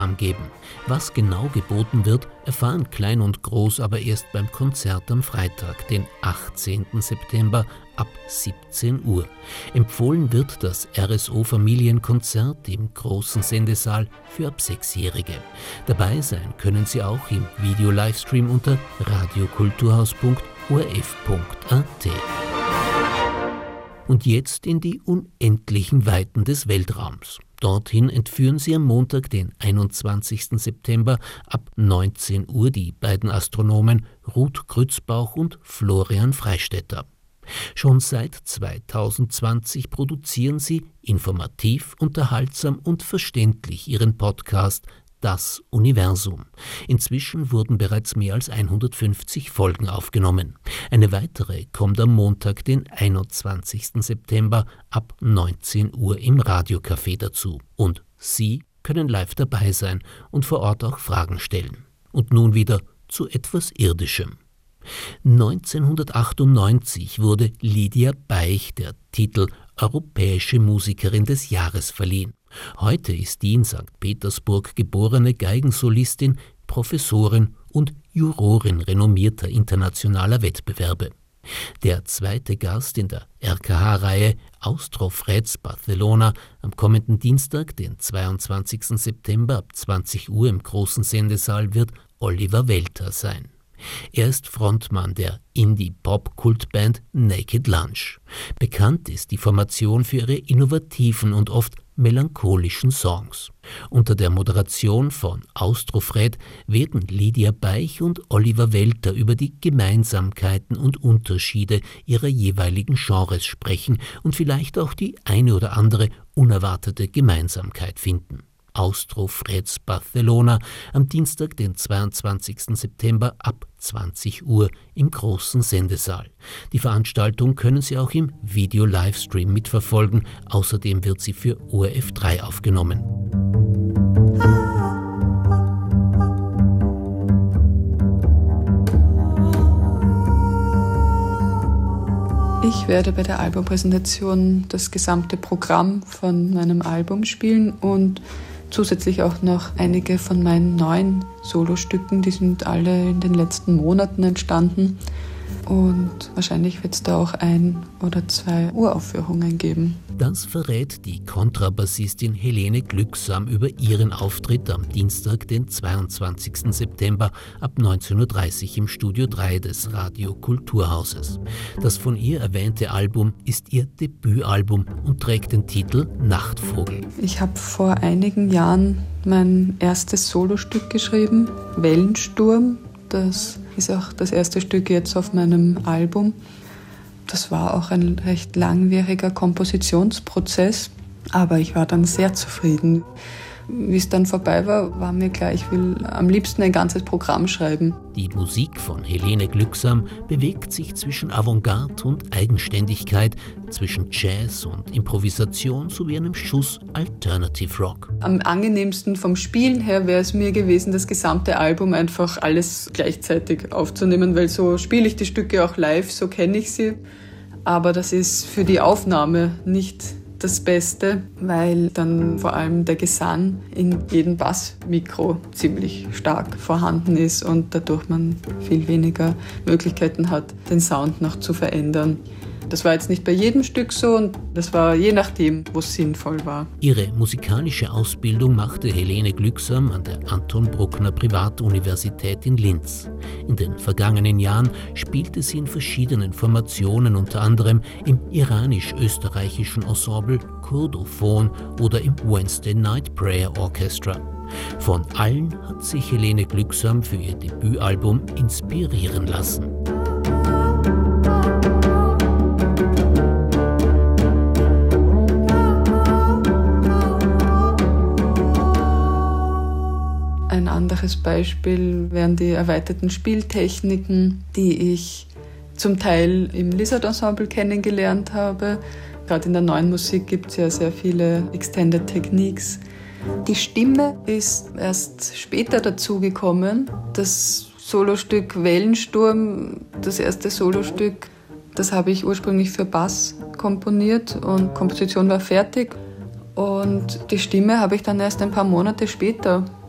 geben. Was genau geboten wird, erfahren Klein und Groß aber erst beim Konzert am Freitag, den 18. September ab 17 Uhr. Empfohlen wird das RSO-Familienkonzert im großen Sendesaal für ab 6-Jährige. Dabei sein können Sie auch im Video-Livestream unter radiokulturhaus.orf.at. Und jetzt in die unendlichen Weiten des Weltraums. Dorthin entführen sie am Montag, den 21. September ab 19 Uhr die beiden Astronomen Ruth Grützbauch und Florian Freistetter. Schon seit 2020 produzieren sie informativ, unterhaltsam und verständlich ihren Podcast Das Universum. Inzwischen wurden bereits mehr als 150 Folgen aufgenommen. Eine weitere kommt am Montag, den 21. September ab 19 Uhr im Radiocafé dazu. Und Sie können live dabei sein und vor Ort auch Fragen stellen. Und nun wieder zu etwas Irdischem. 1998 wurde Lydia Baich der Titel Europäische Musikerin des Jahres verliehen. Heute ist die in St. Petersburg geborene Geigensolistin, Professorin und Jurorin renommierter internationaler Wettbewerbe. Der zweite Gast in der RKH-Reihe Austrofreds Barcelona am kommenden Dienstag, den 22. September ab 20 Uhr im großen Sendesaal wird Oliver Welter sein. Er ist Frontmann der Indie-Pop-Kultband Naked Lunch. Bekannt ist die Formation für ihre innovativen und oft melancholischen Songs. Unter der Moderation von Austrofred werden Lydia Baich und Oliver Welter über die Gemeinsamkeiten und Unterschiede ihrer jeweiligen Genres sprechen und vielleicht auch die eine oder andere unerwartete Gemeinsamkeit finden. Austrofreds Barcelona am Dienstag, den 22. September ab 20 Uhr im großen Sendesaal. Die Veranstaltung können Sie auch im Video-Livestream mitverfolgen. Außerdem wird sie für ORF3 aufgenommen. Ich werde bei der Albumpräsentation das gesamte Programm von meinem Album spielen und zusätzlich auch noch einige von meinen neuen Solostücken, die sind alle in den letzten Monaten entstanden. Und wahrscheinlich wird es da auch 1 oder 2 Uraufführungen geben. Das verrät die Kontrabassistin Helene Glücksam über ihren Auftritt am Dienstag, den 22. September ab 19.30 Uhr im Studio 3 des Radio Kulturhauses. Das von ihr erwähnte Album ist ihr Debütalbum und trägt den Titel Nachtvogel. Ich habe vor einigen Jahren mein erstes Solostück geschrieben, Wellensturm. Das ist auch das erste Stück jetzt auf meinem Album. Das war auch ein recht langwieriger Kompositionsprozess, aber ich war dann sehr zufrieden. Wie es dann vorbei war, war mir klar, ich will am liebsten ein ganzes Programm schreiben. Die Musik von Helene Glücksam bewegt sich zwischen Avantgarde und Eigenständigkeit, zwischen Jazz und Improvisation sowie einem Schuss Alternative Rock. Am angenehmsten vom Spielen her wäre es mir gewesen, das gesamte Album einfach alles gleichzeitig aufzunehmen, weil so spiele ich die Stücke auch live, so kenne ich sie. Aber das ist für die Aufnahme nicht das Beste, weil dann vor allem der Gesang in jedem Bassmikro ziemlich stark vorhanden ist und dadurch man viel weniger Möglichkeiten hat, den Sound noch zu verändern. Das war jetzt nicht bei jedem Stück so und das war je nachdem, wo es sinnvoll war. Ihre musikalische Ausbildung machte Helene Glücksam an der Anton Bruckner Privatuniversität in Linz. In den vergangenen Jahren spielte sie in verschiedenen Formationen, unter anderem im iranisch-österreichischen Ensemble Kurdophon oder im Wednesday Night Prayer Orchestra. Von allen hat sich Helene Glücksam für ihr Debütalbum inspirieren lassen. Ein anderes Beispiel wären die erweiterten Spieltechniken, die ich zum Teil im Lizard-Ensemble kennengelernt habe. Gerade in der neuen Musik gibt es ja sehr viele Extended Techniques. Die Stimme ist erst später dazugekommen. Das Solostück Wellensturm, das erste Solostück, das habe ich ursprünglich für Bass komponiert und Komposition war fertig. Und die Stimme habe ich dann erst ein paar Monate später